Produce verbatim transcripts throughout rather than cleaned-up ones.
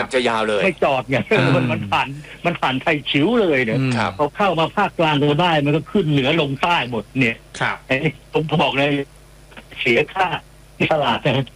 จะยาวเลยไม่จอดไงมันมันผ่านมันผ่านไทยชิวเลยเนี่ยพอเข้ามาภาคกลางเราได้มันก็ขึ้นเหนือลงใต้หมดเนี่ยครับไอ้ผมบอกเลยเสียค่าตลาดนะ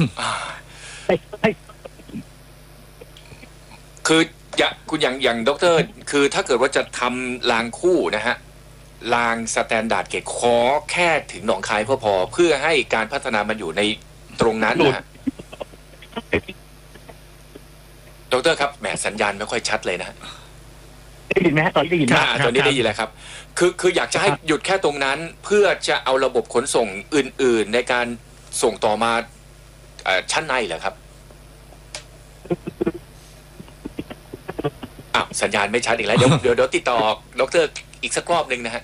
คืออย่างคุณอย่างอย่างดร.คือถ้าเกิดว่าจะทำรางคู่นะฮะรางสแตนดาร์ดเกจขอแค่ถึงหนองคายพอพอเพื่อให้การพัฒนามันอยู่ในตรงนั้นนะดร.ครับแหมสัญญาณไม่ค่อยชัดเลยนะได้ยินไหมตอนนี้ได้ยินไหมตอนนี้ได้ยินแล้วครับคือคืออยากจะให้หยุดแค่ตรงนั้นเพื่อจะเอาระบบขนส่งอื่นๆในการส่งต่อมาชั้นในเหรอครับอ้าวสัญญาณไม่ชัดอีกแล้วเดี๋ยวเดี๋ยวเดี๋ยวติดต่อดร.อีกสักรอบหนึ่งนะฮะ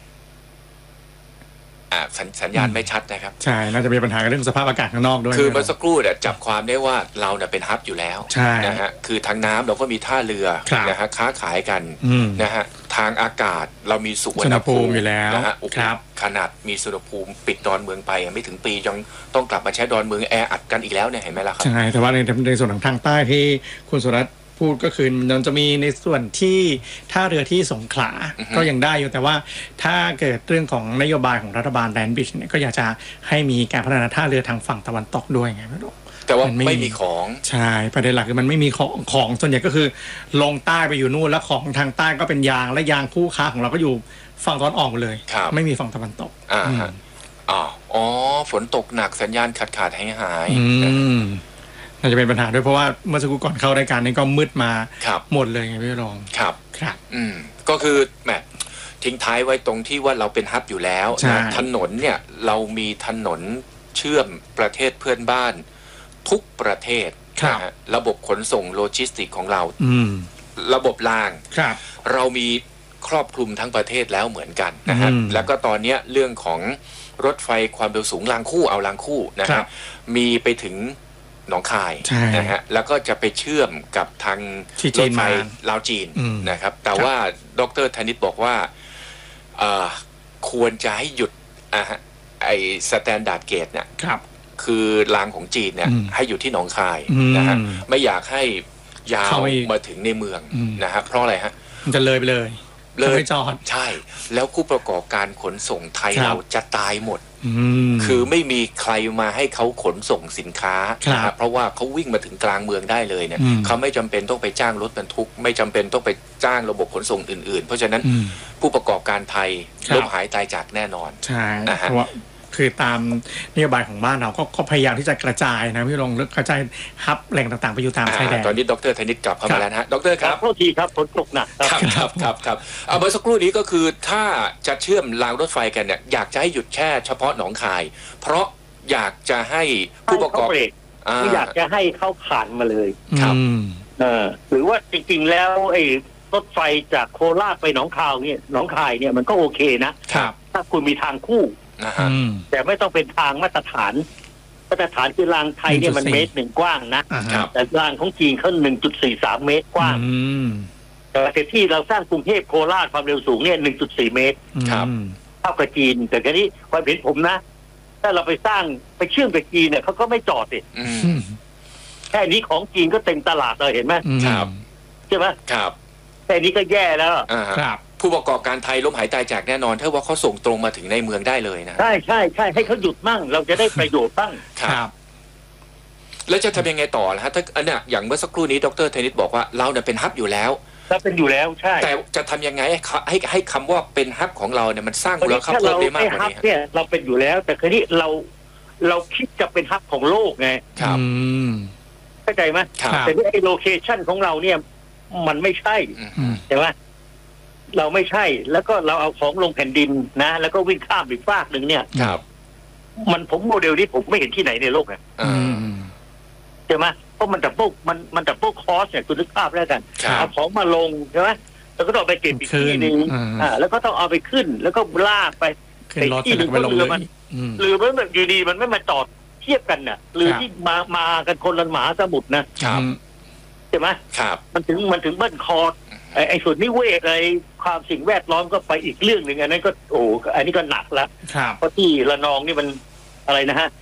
อ่าสัญสัญญาณไม่ชัดนะครับใช่น่าจะมีปัญหาเรื่องสภาพอากาศข้างนอกด้วยคือเมื่อสักครู่เนี่ยจับความได้ว่าเราเนี่ยเป็นฮับอยู่แล้วนะฮะคือทางน้ำเราก็มีท่าเรือนะฮะค้าขายกันนะฮะทางอากาศเรามีสุวรรณภูมิอยู่แล้วนะฮะขนาดมีสุวรรณภูมิปิดดอนเมืองไปไม่ถึงปียังต้องกลับมาใช้ดอนเมืองแออัดกันอีกแล้วเนี่ยเห็นไหมล่ะครับใช่แต่ว่าในในส่วนของทางใต้ที่คุณสุรัตน์พูดก็คือมันจะมีในส่วนที่ท่าเรือที่สงขลาก็ยังได้อยู่แต่ว่าถ้าเกิดเรื่องของนโยบายของรัฐบาลแลนด์บริดจ์เนี่ยก็อยากจะให้มีการพัฒนาท่าเรือทางฝั่งตะวันตกด้วยไงไม่รู้แต่ว่าไม่มีของใช่ประเด็นหลักคือมันไม่มีของของส่วนใหญ่ก็คือลงใต้ไปอยู่นู่นแล้วของทางใต้ก็เป็นยางและยางคู่ค้าของเราก็อยู่ฝั่งตะวันออกเลยไม่มีฝั่งตะวันตกอ่าอ๋อฝนตกหนักสัญญาณขาดขาดหายหายน่าจะเป็นปัญหาด้วยเพราะว่าเมื่อสักครู่ก่อนเข้ารายการนี้ก็มืดมาหมดเลยไงพี่รองครับครับอืมก็คือแหมทิ้งท้ายไว้ตรงที่ว่าเราเป็นฮับอยู่แล้วนะถนนเนี่ยเรามีถนนเชื่อมประเทศเพื่อนบ้านทุกประเทศนะฮะระบบขนส่งโลจิสติกของเราระบบรางเรามีครอบคลุมทั้งประเทศแล้วเหมือนกันนะฮะแล้วก็ตอนนี้เรื่องของรถไฟความเร็วสูงรางคู่เอารางคู่นะฮะมีไปถึงหนองคายนะฮะแล้วก็จะไปเชื่อมกับทางรถไฟลาวจีนนะครับแต่ว่าดร.ธนิตบอกว่าควรจะให้หยุดไอ้สแตนดาร์ดเกจเนี่ยคือรางของจีนเนี่ยให้อยู่ที่หนองคายนะฮะไม่อยากให้ยาวมาถึงในเมืองนะฮะเพราะอะไรฮะมันจะเลยไปเลยเลยจอดใช่แล้วผู้ประกอบการขนส่งไทยเราจะตายหมดคือไม่มีใครมาให้เขาขนส่งสินค้านะครับเพราะว่าเขาวิ่งมาถึงกลางเมืองได้เลยเนี่ยเขาไม่จำเป็นต้องไปจ้างรถบรรทุกไม่จำเป็นต้องไปจ้างระบบขนส่งอื่นๆเพราะฉะนั้นผู้ประกอบการไทยล้มหายตายจากแน่นอนใช่เพราะว่าคือตามนโยบายของบ้านเราก็พยายามที่จะกระจายนะพี่รองกระจายฮับแหล่งต่างๆไปอยู่ตามชายแดนตอนนี้ดร.ธนิตกลับเข้ามาแล้วนะฮะดร.ครับโทษทีครับฝนตกหนักครับครับครับครับเอาเมื่อสักครู่นี้ก็คือถ้าจะเชื่อมรางรถไฟกันเนี่ยอยากจะให้หยุดแค่เฉพาะหนองคายเพราะอยากจะให้ผู้ประกอบไม่อยากจะให้เข้าผ่านมาเลยครับเออหรือว่าจริงๆแล้วไอ้รถไฟจากโคราชไปหนองคายเนี่ยหนองคายเนี่ยมันก็โอเคนะครับถ้าคุณมีทางคู่แต่ไม่ต้องเป็นทางมาตรฐานมาตรฐานคือรางไทยเนี่ยมันเมตรหนึ่งกว้างนะแต่รางของจีนเขาหนึ่งจุดสี่สามเมตรกว้างแต่ที่เราสร้างกรุงเทพโคราชความเร็วสูงเนี่ยหนึ่งจุดสี่เมตรเท่ากับจีนแต่ทีนี้ความเห็นผมนะถ้าเราไปสร้างไปเชื่อมกับจีนเนี่ยเขาก็ไม่จอดสิแค่นี้ของจีนก็เต็มตลาดเลยเห็นไหมครับใช่ไหมครับแค่นี้ก็แย่แล้วครับผู้ประกอบการไทยล้มหายตายจากแน่นอนถ้าว่าเขาส่งตรงมาถึงในเมืองได้เลยนะใช่ใช่ใช่ให้เขาหยุดมั่งเราจะได้ประโยชน์บ้างครับแล้วจะทำยังไงต่อล่ะฮะถ้าอันเนี้ยอย่างเมื่อสักครู่นี้ดร.ธนิตบอกว่าเราเนี่ยเป็นฮับอยู่แล้วเราเป็นอยู่แล้วใช่แต่จะทำยังไงให้ให้ให้คำว่าเป็นฮับของเราเนี่ยมันสร้างมูลค่าเพิ่มได้มากกว่านี้เนี่ยเราเป็นอยู่แล้วแต่คราวนี้เราเราคิดจะเป็นฮับของโลกไงครับเข้าใจไหมแต่ที่ไอ้โลเคชั่นของเราเนี่ยมันไม่ใช่ใช่ไหมเราไม่ใช่แล้วก็เราเอาของลงแผ่นดินนะแล้วก็วิ่งข้ามอีกฟากหนึ่งเนี่ยครับมันผมโมเดลนี้ผมไม่เห็นที่ไหนในโลกอ่ะใช่ไหมเพราะมันดับเบิลมันมันดับเบิลคอสเนี่ยคุณนึกภาพแล้วกันเอาของมาลงใช่ไหมแล้วก็ต้องไปเก็บอีกที่นึงอ่าแล้วก็ต้องเอาไปขึ้นแล้วก็ลากไปไปที่นึงเรือมันเรือมันแบบอยู่ดีมันไม่มาจอดเทียบกันน่ะเรือที่มามากันคนละมหาสมุทรนะครับใช่ไหมครับมันถึงมันถึงเบิ้ลคอร์ไอ้ส่วนนิเวศอะไรความสิ่งแวดล้อมก็ไปอีกเรื่องหนึ่งอันนั้นก็โอ้อันนี้ก็หนักแล้วเพราะที่ระนองนี่มันอะไรนะฮะ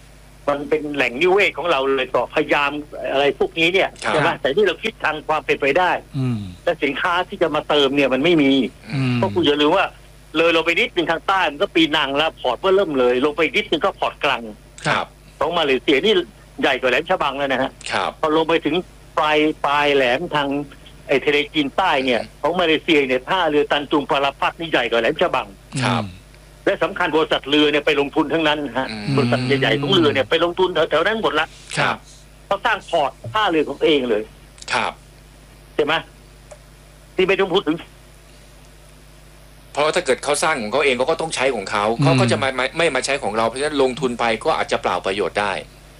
มันเป็นแหล่งนิเวศของเราเลยต่อพยายามอะไรพวกนี้เนี่ยใช่ไหมแต่ที่เราคิดทางความเป็นไปได้แต่สินค้าที่จะมาเติมเนี่ยมันไม่มีเพราะคุณอย่าลืมว่าเลยลงไปนิดนึงทางใต้มันก็ปีนังแล้วพอร์ตเพิ่มเริ่มเลยลงไปนิดนึงก็พอร์ตกลางของมาเลเซียนี่ใหญ่กว่าแหลมฉบังแล้วนะฮะพอลงไปถึงปลายปลายแหลมทางไอทะเลจีนใต้เนี่ยของมาเลเซียเนี่ยท่าเรือตันจุงปาราพัดนี่ใหญ่กว่าแหลมฉบังและสำคัญบริษัทเรือเนี่ยไปลงทุนทั้งนั้นฮะบริษัทใหญ่ๆของเรือเนี่ยไปลงทุนแถวๆนั้นหมดละเขาสร้างพอร์ตท่าเรือของเองเลยครับใช่ไหมที่ไม่ต้องพูดถึงเพราะถ้าเกิดเขาสร้างของเขาเองเขาก็ต้องใช้ของเขาเขาก็จะไม่ไม่มาใช้ของเราเพราะฉะนั้นลงทุนไปก็อาจจะเปล่าประโยชน์ได้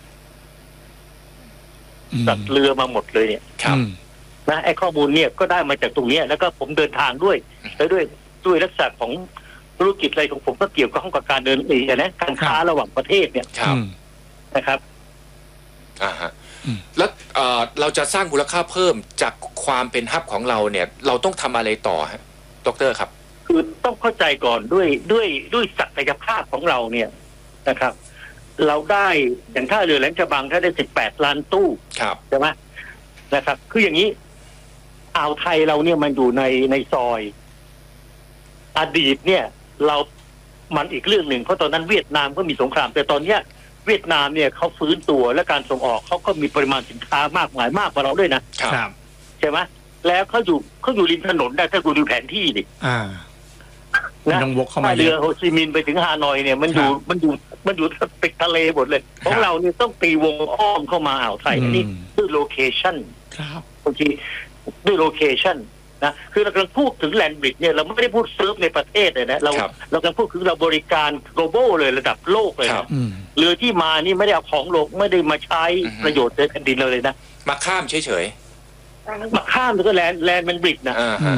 ตัดเรือมาหมดเลยเนี่ยครับนะไอ้ข้อมูลเนี่ยก็ได้มาจากตรงนี้แล้วก็ผมเดินทางด้วยแล้วด้วยด้วยลักษณะของธุรกิจอะไรของผมก็เกี่ยวข้องกับการเดินเองนะการค้าระหว่างประเทศเนี่ยนะครับอ่าฮะแล้วเราจะสร้างมูลค่าเพิ่มจากความเป็นฮับของเราเนี่ยเราต้องทำอะไรต่อฮะดร.ครับคือต้องเข้าใจก่อนด้วยด้วยด้วยศักยภาพของเราเนี่ยนะครับเราได้อย่างท่าเรือแหลมฉบังถ้าได้สิบแปดล้านตู้ใช่ไหมนะครับคืออย่างนี้อ่าวไทยเราเนี่ยมันอยู่ในในซอยอดีตเนี่ยเรามันอีกเรื่องหนึ่งเพราะตอนนั้นเวียดนามก็มีสงครามแต่ตอนเนี้ยเวียดนามเนี่ยเขาฟื้นตัวและการส่งออกเขาก็มีปริมาณสินค้ามากมายมากกว่าเราด้วยนะครับใช่ไหมแล้วเขาอยู่เขาอยู่ริมถนนได้ถ้าคุณดูแผนที่ดิอ่านะถ้าเรือโฮจิมินห์ไปถึงฮานอยเนี่ยมันอยู่มันอยู่มันอยู่ติดทะเลหมดเลยของเราเนี่ยต้องตีวงอ้อมเข้ามาอ่าวไทยนี่ด้วยโลเคชั่นบางทีด้วยโลเคชั่นนะคือเรากำลังพูดถึงแลนด์บริดจ์เนี่ยเราไม่ได้พูดเซิร์ฟในประเทศเลยนะเราเรากำลังพูดถึงเราบริการ global เลยระดับโลกเลยนะเรือที่มานี่ไม่ได้เอาของโลกไม่ได้มาใช้ประโยชน์ในแผ่นดินเราเลยนะมาข้ามเฉยๆมาข้ามแล้วก็แลนด์แลนด์มันบริดจ์นะ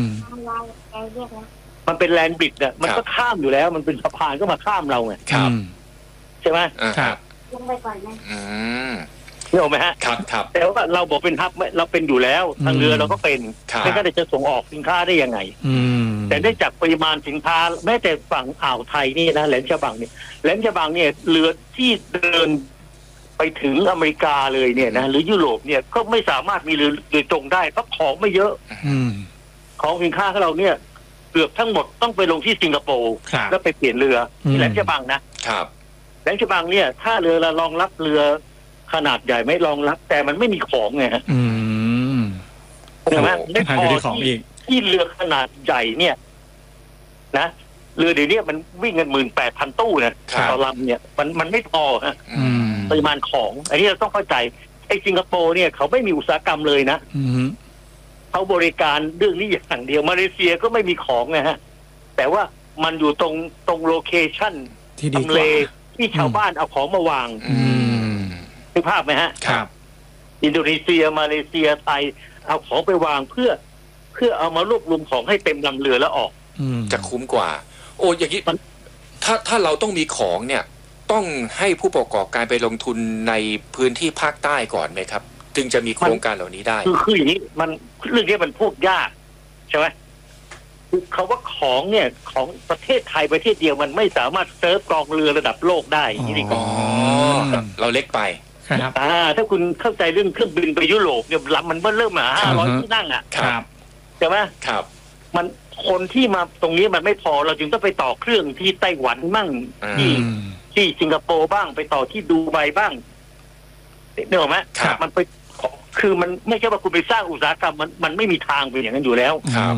มันเป็นแลนด์บริดจ์เนี่ยมันก็ข้ามอยู่แล้วมันเป็นสะพานก็มาข้ามเราไงใช่ไหมครับลงไปก่อนนะอืมนี่ออกไหมฮะครับครับแต่ว่าเราบอกเป็นฮับเราเป็นอยู่แล้วทางเรือเราก็เป็นไม่ก็จะส่งออกสินค้าได้ยังไงแต่ได้จากปริมาณสินค้าแม้แต่ฝั่งอ่าวไทยนี่นะแหลมฉบังเนี่ยแหลมฉบังเนี่ยเรือที่เดินไปถึงอเมริกาเลยเนี่ยนะหรือยุโรปเนี่ยก็ไม่สามารถมีเรือโดยตรงได้เพราะของไม่เยอะของสินค้าของเราเนี่ยเกือบทั้งหมดต้องไปลงที่สิงคโปร์แล้วไปเปลี่ยนเรือที่แหลมฉบังนะครับแหลมฉบังเนี่ยถ้าเรือเรารองรับเรือขนาดใหญ่ไม่รองรับแต่มันไม่มีของไงฮะใช่ไหมไม่พอที่ที่เรือขนาดใหญ่เนี่ยนะเรือเดี๋ยวนี้มันวิ่งกันหมื่นแปดพันตู้นะต่อลำเนี่ยมันมันไม่พอฮะปริมาณของอันนี้เราต้องเข้าใจไอ้สิงคโปร์เนี่ยเขาไม่มีอุตสาหกรรมเลยนะเขาบริการเรื่องนี้อย่างเดียวมาเลเซียก็ไม่มีของนะฮะแต่ว่ามันอยู่ตรงตรงโลเคชั่นทำเลที่ชาวบ้านเอาของมาวางนึกภาพไหมฮะครับอินโดนีเซียมาเลเซียไทยเอาของไปวางเพื่อเพื่อเอามารวบรวมของให้เต็มลำเรือแล้วออกจะคุ้มกว่าโอ้อย่างนี้ถ้าถ้าเราต้องมีของเนี่ยต้องให้ผู้ประกอบการไปลงทุนในพื้นที่ภาคใต้ก่อนไหมครับจึงจะมีโครงการเหล่านี้ได้คือคืออย่างนี้มันเรื่องนี้มันพูดยากใช่ไหมคือเขาว่าของเนี่ยของประเทศไทยประเทศเดียวมันไม่สามารถเซิร์ฟกองเรือระดับโลกได้อย่างนี้ดีกว่าเราเล็กไปครับอ่าถ้าคุณเข้าใจเรื่องเครื่องบินไปยุโรปเนี่ยลำมันเริ่มมาห้าร้อยที่นั่งอ่ะครับใช่ไหมครับมันคนที่มาตรงนี้มันไม่พอเราจึงต้องไปต่อเครื่องที่ไต้หวันบ้างที่ที่สิงคโปร์บ้างไปต่อที่ดูไบบ้างเนี่ยหรอไหมมันไปคือมันไม่ใช่ว่าคุณไปสร้างอุตสาหกรรมมันมันไม่มีทางเป็นอย่างนั้นอยู่แล้วครับ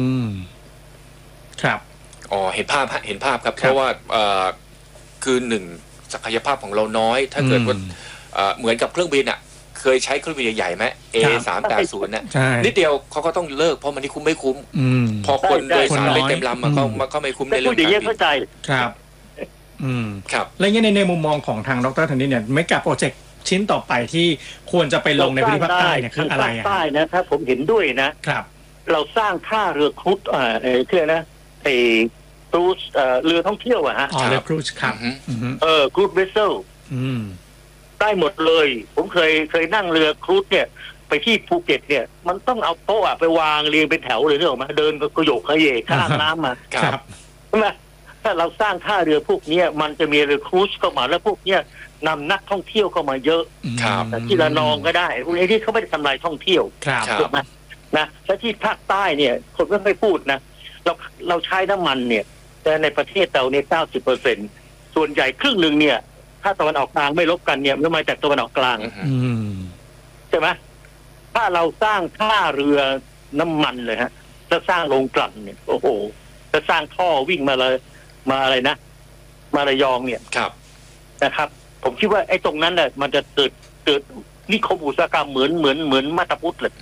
ครับอ๋อเห็นภาพเห็นภาพครับเพราะว่าเอ่อคือหนึ่งศักยภาพของเราน้อยถ้าเกิดว่าเหมือนกับเครื่องบินอ่ะเคยใช้เครื่องบินใหญ่ๆไหม เอ สามแปดศูนย์ เนี่ยนิดเดียวเขาก็ต้องเลิกเพราะมันนี่คุ้มไม่คุ้มพอคนโดยสารไม่เต็มลำมันก็มันก็ไม่คุ้มในเรื่องการบินเข้าใจครับอืมครับแล้วในในมุมมองของทางดร.ธนิตเนี่ยไม่กับโปรเจกต์ชิ้นต่อไปที่ควรจะไปลงในพื้นที่ภาคใต้เนี่ยคืออะไรภาคใต้นะครับผมเห็นด้วยนะครับเราสร้างท่าเรือครูซอ่าเออคือนะไอ้ครูซเอ่อเรือท่องเที่ยวอะฮะอ๋อเรือครูซครับเออครูซเวสเซลได้หมดเลยผมเคยเคยนั่งเรือครูซเนี่ยไปที่ภูเก็ตเนี่ยมันต้องเอาโต๊ะไปวางเรียงเป็นแถวเลยนึกออกไหมเดินก็กระโยกขยเยกข้ามน้ำมาครับใช่ไหมถ้าเราสร้างท่าเรือพวกนี้มันจะมีเรือครูซเข้ามาแล้วพวกเนี้ยนำนักท่องเที่ยวเข้ามาเยอะแต่ที่ระนองก็ได้พวกนี้ที่เขาไม่ได้ทำลายท่องเที่ยวถูกไหมนะและที่ภาคใต้เนี่ยคนก็ไม่พูดนะเราเราใช้น้ำมันเนี่ยแต่ในประเทศเราเนี่ยเก้าสิบเปอร์เซ็นต์ส่วนใหญ่ครึ่งหนึ่งเนี่ยถ้าตะวันออกกลางไม่ลบกันเนี่ยมันมาจากตะวันออกกลางใช่ไหมถ้าเราสร้างท่าเรือน้ำมันเลยฮะจะสร้างโรงกลั่นเนี่ยโอ้โหจะสร้างท่อวิ่งมาเลยมาอะไรนะมาระยองเนี่ยครับนะครับผมคิดว่าไอ้ตรงนั้นเนี่ยมันจะเกิดเกิดนิคมอุตสาหกรรมเหมือนเหมือนเหมือนมาตาพุทธเลย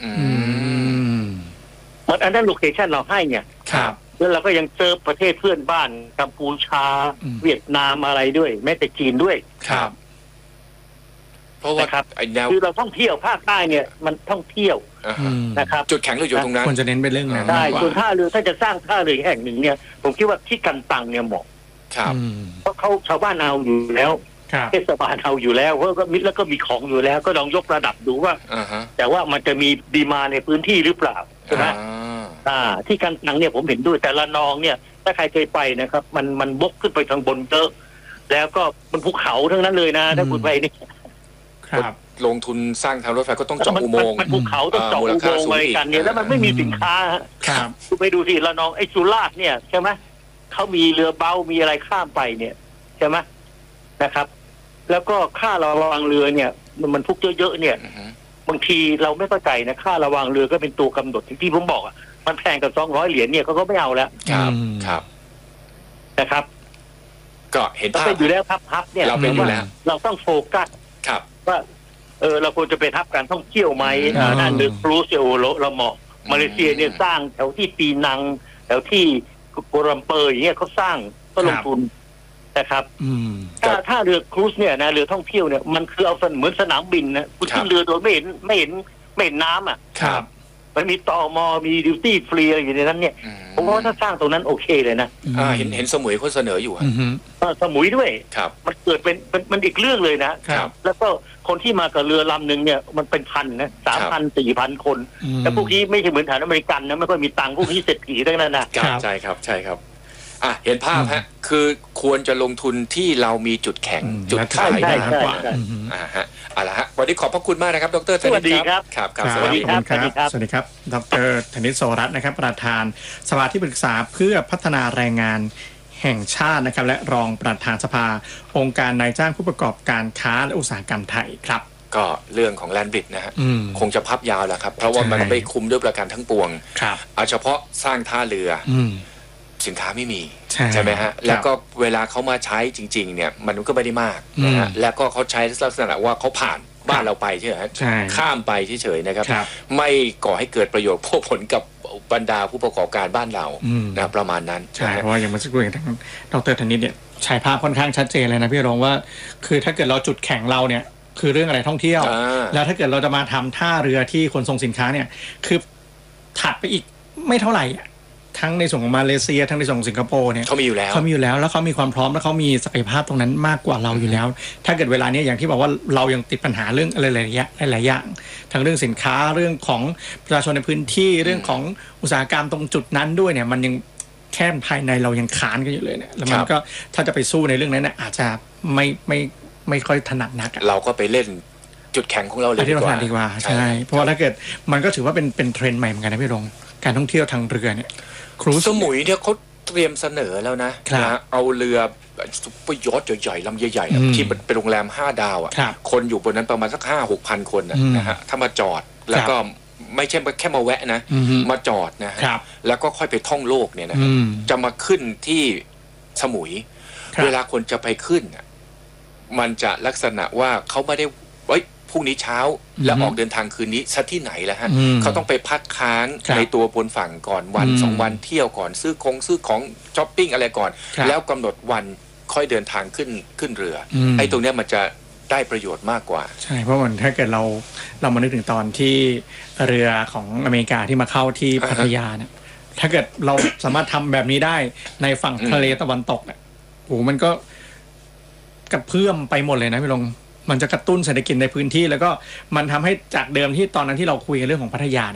มันอันนั้นโลเคชั่นเราให้เนี่ยครับแล้วเราก็ยังเจอประเทศเพื่อนบ้านกัมพูชาเวียดนามอะไรด้วยแม้แต่จีนด้วยครับเพราะว่าคือเราท่องเที่ยวภาคใต้เนี่ยมันท่องเที่ยวนะครับจุดแข็งเราอยู่ตรงนั้นควรจะเน้นไปเรื่องนั้นได้ส่วนท่าเรือถ้าจะสร้างท่าเรือแห่งหนึ่งเนี่ยผมคิดว่าที่กันตังเนี่ยเหมาะครับเพราะเขาชาวบ้านเอาอยู่แล้วเทศบาลเอาอยู่แล้วเพราะก็มิตรแล้วก็มีของอยู่แล้วก็ลองยกระดับดูว่าแต่ว่ามันจะมีดีมาในพื้นที่หรือเปล่าใช่ไหมอ่าที่กันตังเนี่ยผมเห็นด้วยแต่ละนองเนี่ยถ้าใครเคยไปนะครับมันมันบกขึ้นไปทางบนเยอะแล้วก็มันภูเขาทั้งนั้นเลยนะถ้าคุณไปนี่ครับลงทุนสร้างทางรถไฟก็ต้องเจาะอุโมงค์มันภูเขาต้องเจาะอุโมงค์อะไรกันเนี่ยแล้วมันไม่มีสินค้าครับคุณไปดูสิละนองไอ้สุราษฎร์เนี่ยใช่ไหมเขามีเรือเบามีอะไรข้ามไปเนี่ยใช่ไหมนะครับแล้วก็ค่าระวังเรือเนี่ยมันทุกเยอะๆเนี่ยบางทีเราไม่เข้าใจนะค่าระวังเรือก็เป็นตัวกำหนดที่ผมบอกอ่ะมันแพงกับสองร้อยเหรียญเนี่ยเขาก็ไม่เอาแล้วครับครับนะครับก็เห็นภาพอยู่แล้วครับฮับเนี่ยเราเป็นอยู่แล้วเราต้องโฟกัสครับว่าเออเราควรจะไปทับการท่องเที่ยวไหมนั่นหรือครูซโอโลเราเหมาะมาเลเซียเนี่ยสร้างแถวที่ปีนังแถวที่กัวลัมเปอร์อย่างเงี้ยเขาสร้างก็ลงทุนนะครับถ้าถ้าเรือครูซเนี่ยนะเรือท่องเที่ยวเนี่ยมันคือเอาเหมือนสนามบินนะคุณขึ้นเรือโดยไม่เห็นไม่เห็นไม่เห็นน้ำอ่ะครับมันมีตมมีดิวตี้ฟรีอะไรอยู่ในนั้นเนี่ยผมว่าถ้าสร้างตรงนั้นโอเคเลยนะอ่าเห็นเห็นสมุยเขาเสนออยู่อ่ะสมุยด้วยครับมันเกิดเป็นมันอีกเรื่องเลยนะครับแล้วก็คนที่มากับเรือลำหนึ่งเนี่ยมันเป็นพันนะสามพันสี่พันคนแต่พวกนี้ไม่ใช่เหมือนฐานอเมริกันนะไม่ค่อยมีตังค์พวกนี้เศรษฐีทั้งนั้นนะใช่ครับใช่ครับอ่ะเห็นภาพฮะคือควรจะลงทุนที่เรามีจุดแข็งจุดขายได้มากกว่าอ่าฮะเอาละฮะวันนี้ขอบพระคุณมากนะครับดร.ธนิตครับครับครับสวัสดีครับสวัสดีครับดร.ธนิต โสรัตน์นะครับประธานสภาที่ปรึกษาเพื่อพัฒนาแรงงานแห่งชาตินะครับและรองประธานสภาองค์การนายจ้างผู้ประกอบการค้าและอุตสาหกรรมไทยครับก็เรื่องของแลนด์บริดจ์นะฮะคงจะพับยาวแหละครับเพราะว่ามันไม่คุ้มด้วยประการทั้งปวงเอาเฉพาะสร้างท่าเรือสินค้าไม่มีใช่ไหมฮะแล้วก็เวลาเขามาใช้จริงๆเนี่ยมันก็ไม่ได้มากนะฮะแล้วก็เขาใช้ลักษณะว่าเขาผ่านบ้านเราไปใช่ไหมฮะข้ามไปเฉยๆนะครับไม่ก่อให้เกิดประโยชน์พวกผลกับบรรดาผู้ประกอบการบ้านเรานะประมาณนั้นใช่เพราะว่าอย่างเมื่อสักครู่อย่างทางดร.ธนิตเนี่ยฉายภาพค่อนข้างชัดเจนเลยนะพี่รองว่าคือถ้าเกิดเราจุดแข็งเราเนี่ยคือเรื่องอะไรท่องเที่ยวแล้วถ้าเกิดเราจะมาทำท่าเรือที่ขนส่งสินค้าเนี่ยคือถัดไปอีกไม่เท่าไหร่ทั้งในส่วนของมาเลเซียทั้งในส่วนของสิงคโปร์เนี่ยเขามีอยู่แล้วเขามีอยู่แล้วแล้วเขามีความพร้อมและเขามีศักยภาพตรงนั้นมากกว่าเราอยู่แล้วถ้าเกิดเวลานี้อย่างที่บอกว่าเรายังติดปัญหาเรื่องอะไรหลายอย่างหลายอย่างทั้งเรื่องสินค้าเรื่องของประชาชนในพื้นที่เรื่องของอุตสาหกรรมตรงจุดนั้นด้วยเนี่ยมันยังแค่ภายในเรายังค้านกันอยู่เลยเนี่ยแล้วมันก็ถ้าจะไปสู้ในเรื่องนั้นเนี่ยอาจจะไม่ไม่ไม่ค่อยถนัดนักเราก็ไปเล่นจุดแข็งของเราเลยดีกว่าดีกว่าใช่เพราะว่าถ้าเกิดมันก็ถือว่าเป็นเป็นเทรนด์ใหม่เหมือนกันนะพี่รงการท่องเที่ยวทางเรือเนี่ยครูสมุยเนี่ยเขาเตรียมเสนอแล้วนะนะเอาเรือซุปเปอร์ยอทใหญ่ๆลำใหญ่ๆที่เป็นโรงแรมห้าดาวอ่ะคนอยู่บนนั้นประมาณสักห้าหกพันคนนะฮะถ้ามาจอดแล้วก็ไม่ใช่แค่มาแวะนะมาจอดนะแล้วก็ค่อยไปท่องโลกเนี่ยนะจะมาขึ้นที่สมุยเวลาคนจะไปขึ้นมันจะลักษณะว่าเขาไม่ได้ไว้พรุ่งนี้เช้าแล้วออกเดินทางคืนนี้ซะที่ไหนแล้วฮะเขาต้องไปพักค้างในตัวบนฝั่งก่อนวันสองวันเที่ยวก่อนซื้อคงซื้อของช้อปปิ้งอะไรก่อนแล้วกำหนดวันค่อยเดินทางขึ้นขึ้นเรือไอ้ตรงนี้มันจะได้ประโยชน์มากกว่าใช่เพราะมันถ้าเกิดเราเรามานึกถึงตอนที่เรือของอเมริกาที่มาเข้าที่พัทยาเนี่ยถ้าเกิดเราสามารถทำแบบนี้ได้ในฝั่งทะเลตะวันตกเนี่ยโอ้มันก็กระเพื่อมไปหมดเลยนะพี่ลงมันจะกระตุ้นเศรษฐกิจในพื้นที่แล้วก็มันทำให้จากเดิมที่ตอนนั้นที่เราคุยกันเรื่องของพัทยาเนี่ย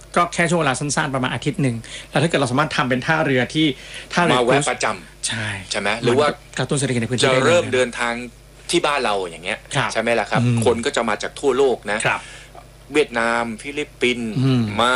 ก็แค่ช่วงเวลาสั้นๆประมาณอาทิตย์หนึ่งแล้วถ้าเกิดเราสามารถทำเป็นท่าเรือที่ท่าเรือมาแวะประจำใช่ใช่ไหมหรือว่ากระตุ้นเศรษฐกิจในพื้นที่จะเริ่มเดินทางที่บ้านเราอย่างเงี้ยใช่ไหมล่ะครับคนก็จะมาจากทั่วโลกนะเวียดนามฟิลิปปินส์มา